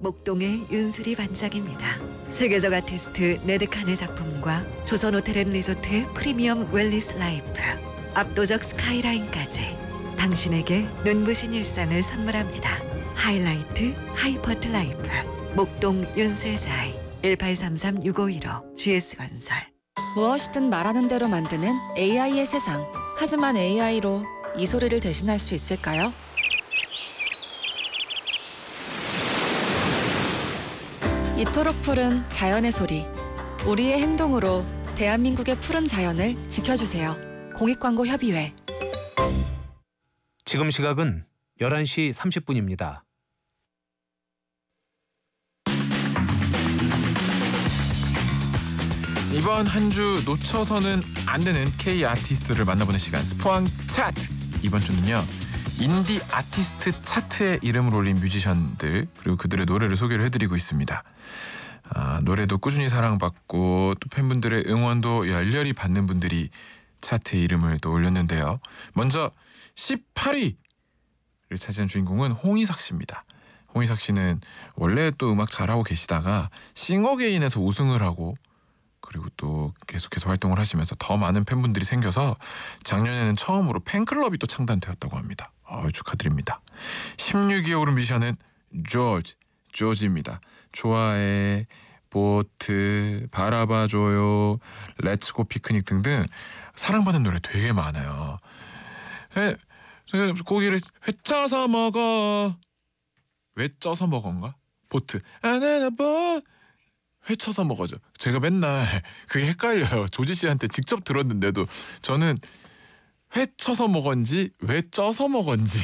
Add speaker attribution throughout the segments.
Speaker 1: 목동의 윤수리 반장입니다. 세계적 아티스트 네드칸의 작품과 조선호텔앤리조트의 프리미엄 웰리스 라이프, 압도적 스카이라인까지 당신에게 눈부신 일상을 선물합니다. 하이라이트 하이퍼트 라이프 목동 윤슬자이 1833-6515 GS건설.
Speaker 2: 무엇이든 말하는 대로 만드는 AI의 세상. 하지만 AI로 이 소리를 대신할 수 있을까요? 이토록 푸른 자연의 소리. 우리의 행동으로 대한민국의 푸른 자연을 지켜주세요. 공익광고협의회.
Speaker 3: 지금 시각은 11시 30분입니다.
Speaker 4: 이번 한 주 놓쳐서는 안 되는 K 아티스트를 만나보는 시간, 스포왕 차트. 이번 주는요, 인디 아티스트 차트에 이름을 올린 뮤지션들, 그리고 그들의 노래를 소개를 해드리고 있습니다. 노래도 꾸준히 사랑받고 또 팬분들의 응원도 열렬히 받는 분들이 차트에 이름을 또 올렸는데요. 먼저 18위를 차지한 주인공은 홍이삭 씨입니다. 홍이삭 씨는 원래 또 음악 잘하고 계시다가 싱어게인에서 우승을 하고, 그리고 또 계속해서 활동을 하시면서 더 많은 팬분들이 생겨서 작년에는 처음으로 팬클럽이 또 창단되었다고 합니다. 축하드립니다. 16위에 오른 뮤지션은 조지입니다. 좋아해, 보트, 바라봐줘요, 렛츠고 피크닉 등등 사랑받는 노래 되게 많아요. 고기를 회 짜서 먹어. 왜 쪄서 먹은가? 보트. 회 쳐서 먹어죠. 제가 맨날 그게 헷갈려요. 조지 씨한테 직접 들었는데도 저는 회 쳐서 먹은지 왜 쪄서 먹은지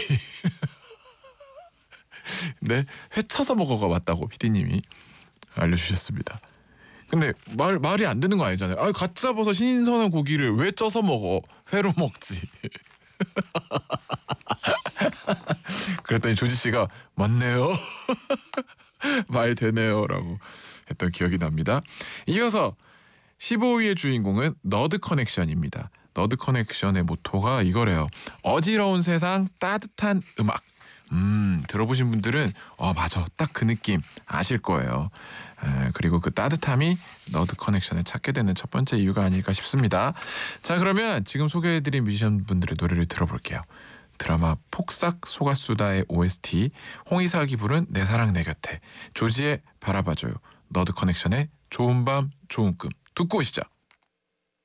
Speaker 4: 네, 회 쳐서 먹어가 맞다고 PD님이 알려주셨습니다. 근데 말이 안 되는 거 아니잖아요. 갓 잡아서 신선한 고기를 왜 쪄서 먹어? 회로 먹지. 그랬더니 조지 씨가 맞네요. 말 되네요 라고 했던 기억이 납니다. 이어서 15위의 주인공은 너드 커넥션입니다. 너드 커넥션의 모토가 이거래요. 어지러운 세상, 따뜻한 음악. 들어보신 분들은 맞아, 딱 그 느낌 아실 거예요. 그리고 그 따뜻함이 너드 커넥션을 찾게 되는 첫 번째 이유가 아닐까 싶습니다. 자, 그러면 지금 소개해드린 뮤지션 분들의 노래를 들어볼게요. 드라마 폭삭 소가수다의 OST, 홍이삭이 부른 내 사랑 내 곁에, 조지의 바라봐줘요, 너드 커넥션의 좋은 밤 좋은 꿈 듣고 오시죠.